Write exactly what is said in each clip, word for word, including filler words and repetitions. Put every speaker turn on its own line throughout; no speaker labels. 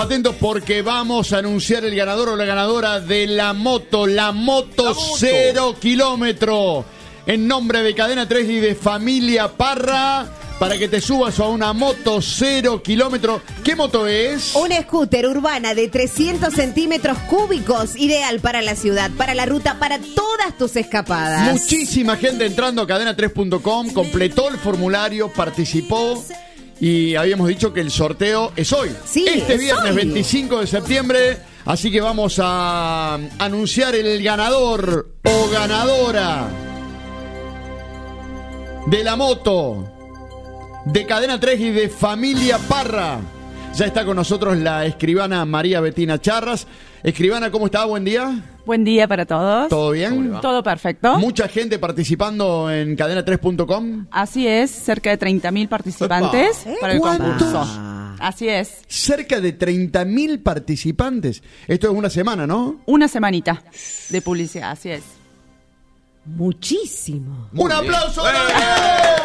Atentos porque vamos a anunciar el ganador o la ganadora de la moto, la moto, la moto. cero kilómetro. En nombre de Cadena tres y de Familia Parra, para que te subas a una moto cero kilómetro. ¿Qué moto es?
Una scooter urbana de trescientos centímetros cúbicos, ideal para la ciudad, para la ruta, para todas tus escapadas.
Muchísima gente entrando a cadena tres punto com, completó el formulario, participó. Y habíamos dicho que el sorteo es hoy,
sí,
este
es
viernes
hoy.
veinticinco de septiembre. Así que vamos a anunciar el ganador o ganadora de la moto de Cadena tres y de Familia Parra. Ya está con nosotros la escribana María Betina Charras. Escribana, ¿cómo está? Buen día.
Buen día para todos.
¿Todo bien?
Todo perfecto.
¿Mucha gente participando en cadena tres punto com?
Así es, cerca de treinta mil participantes
¿Eh?
para el
¿Cuántos?
concurso. Así es.
Cerca de treinta mil participantes. Esto es una semana, ¿no?
Una semanita de publicidad, así es.
Muchísimo.
¡Un
bien.
aplauso!
¡Eh!
¡Bravo!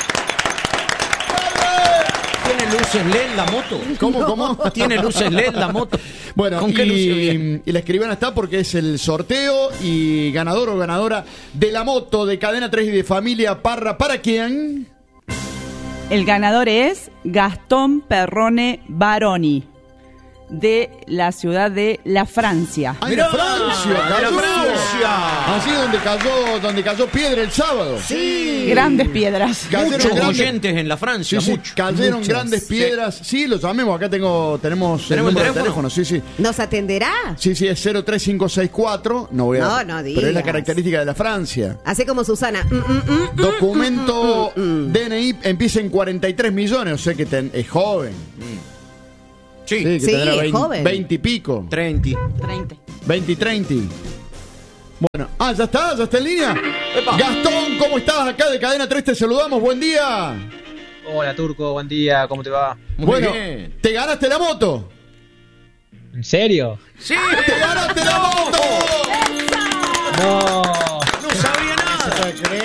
¿Tiene luces L E D la moto?
¿Cómo, cómo?
¿Tiene luces L E D la moto?
Bueno,
¿con qué luces
y,
viene?
y la escribana está porque es el sorteo y ganador o ganadora de la moto de Cadena tres y de Familia Parra. ¿Para quién?
El ganador es Gastón Perrone Baroni, de la ciudad de La Francia.
¡Ay, de
Mirá,
Francia!
de la
¡Cayó!
Francia.
Así donde cayó, donde cayó Piedra el sábado.
Sí.
Grandes piedras.
Cayeron
Muchos
grandes-
oyentes en la Francia,
Sí, sí,
muchos.
cayeron
Muchos.
grandes
Sí.
piedras. Sí, los llamemos. Acá tengo, tenemos,
¿Tenemos
el número
el
de
teléfono?
teléfono. Sí, sí.
¿Nos atenderá?
Sí, sí, es cero tres cinco seis cuatro. No voy a.
No, no
Pero es la
digas.
característica de la Francia.
Hace como Susana. Mm, mm, mm, mm,
Documento
mm, mm, mm.
D N I empieza en cuarenta y tres millones. O sea que ten- es joven.
Sí,
Sí, que
Sí,
tendrá
es
veinte,
joven.
veinte y pico.
treinta.
treinta.
veinte y treinta. Bueno, ah, ya está, ya está en línea. Gastón, ¿cómo estás? Acá de Cadena tres te saludamos. Buen día.
Hola Turco, buen día, ¿cómo te va?
Muy
bueno,
bien.
¿te ganaste la moto?
¿En serio?
¡Sí!
¡Te ganaste la moto!
No,
¡No sabía nada!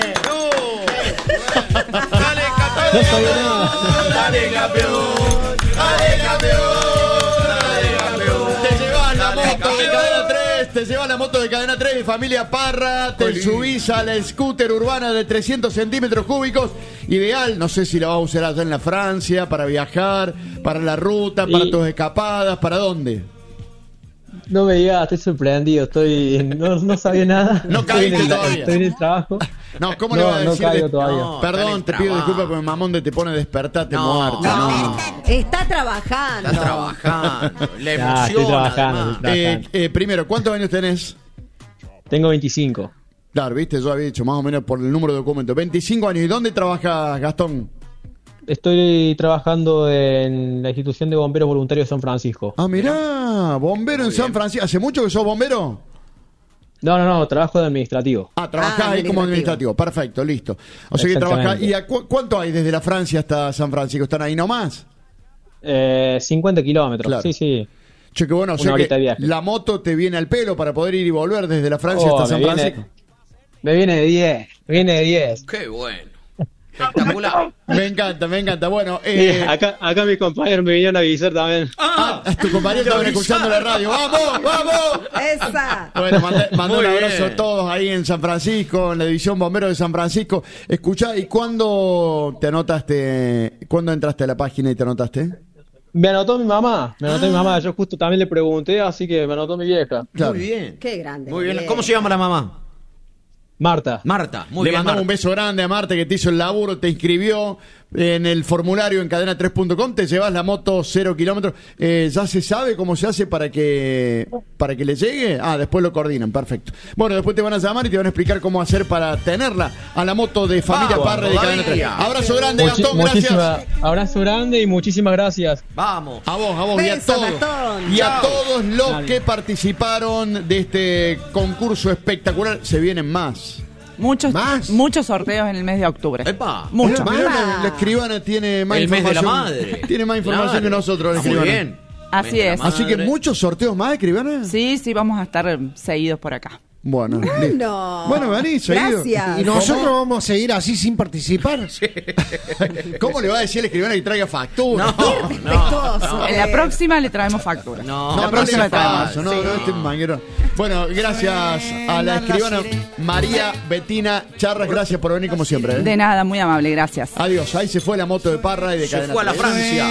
¡No! ¡Dale, campeón!
no sabía nada.
¡Dale, campeón! ¡Dale, campeón! ¡Dale, campeón!
Te llevas la
Dale,
moto de
campeón.
Cadena tres, te llevas la moto de Cadena tres de Familia Parra, te
Jolín.
subís a la scooter urbana de trescientos centímetros cúbicos, ideal, no sé si la vas a usar allá en la Francia, para viajar, para la ruta, para
Y-
tus escapadas, ¿para dónde?
No me digas, estoy sorprendido, estoy, no, no sabía nada.
No
Estoy en
caíste
el-
todavía.
Estoy en el trabajo.
No, ¿cómo
No,
le vas a
no
decir?
caigo
de-
todavía.
No,
Perdón,
está
te pido
trabado.
disculpas porque mamón de te pone despertate
No,
muerto.
no.
No, no.
Está trabajando.
Está trabajando. Le
Ya,
emociona,
estoy trabajando,
además.
estoy
Eh,
trabajando.
eh, primero, ¿cuántos años tenés?
Tengo veinticinco.
Claro, viste, yo había dicho más o menos por el número de documentos. veinticinco años. ¿Y dónde trabajas, Gastón?
Estoy trabajando en la institución de bomberos voluntarios de San Francisco.
Ah, mirá, bombero en San Francisco. ¿Hace mucho que sos bombero?
No, no, no, trabajo de administrativo.
Ah, trabajás
Ah,
ahí como
administrativo.
administrativo. Perfecto, listo. O sea que
Exactamente.
trabajás. ¿Y a cu- cuánto hay desde la Francia hasta San Francisco? ¿Están ahí nomás?
Eh, cincuenta kilómetros,
Claro.
sí, sí.
Che, que bueno, o
Una
sea
horita
que
de viaje.
la moto te viene al pelo para poder ir y volver desde la Francia
Oh,
hasta San
me viene-
Francisco.
Me viene de diez, me viene de diez.
¡Qué bueno! Espectacular.
Me encanta, me encanta. Bueno,
Sí,
eh,
acá, acá mis compañeros me vinieron a avisar también.
ah, tu compañero estaban escuchando la radio. ¡Vamos, vamos!
Esa.
Bueno, mandé, mandé un
Muy
abrazo
bien.
a todos ahí en San Francisco, en la división bombero de San Francisco. Escuchá, ¿y cuándo te anotaste? ¿Cuándo entraste a la página y te anotaste?
Me anotó mi mamá, me anotó mi mamá. Yo justo también le pregunté, así que me anotó mi vieja.
Claro.
Muy bien.
Qué grande.
Muy bien.
Bien.
¿Cómo se llama la mamá?
Marta.
Marta. Muy
Le
bien,
mandamos
Marta.
un beso grande a Marta que te hizo el laburo, te inscribió en el formulario en cadena tres punto com, te llevas la moto cero kilómetros. Eh, ¿Ya se sabe cómo se hace para que para que le llegue? Ah, después lo coordinan, perfecto. Bueno, después te van a llamar y te van a explicar cómo hacer para tenerla a la moto de Familia
Vamos,
Parra de cadena tres.
todavía.
Abrazo grande,
Muchi-
Gastón,
muchísima-
gracias.
abrazo grande y muchísimas gracias.
Vamos.
A vos, a vos y a
Beso,
todos.
Gastón.
Y a
Chao.
todos los
Dale.
que participaron de este concurso espectacular. Se vienen más.
Muchos,
¿Más?
muchos sorteos en el mes de octubre.
Epa.
Muchos.
Mirá, mirá,
Ah.
la, la escribana tiene más
El mes de la
información.
madre.
Tiene más información
Claro.
que nosotros, la
Está muy
escribana.
bien.
Así
Mes de la
es.
Así que
madre.
muchos sorteos más, escribana.
Sí, sí, vamos a estar seguidos por acá.
Bueno, listo.
No.
Bueno, vení, seguido.
Gracias.
Y nosotros vamos a seguir así sin participar.
¿Cómo le va a decir al escribano que traiga factura?
No,
Respetuoso.
En la próxima le traemos factura.
No,
No,
la
no
próxima
le
le traemos.
paso, no, no, este manguero. Bueno, gracias a la escribana María Betina Charras, gracias por venir como siempre. ¿eh?
De nada, muy amable, gracias.
Adiós, ahí se fue la moto de Parra y de
se
Cadena
fue a la
tres.
Francia.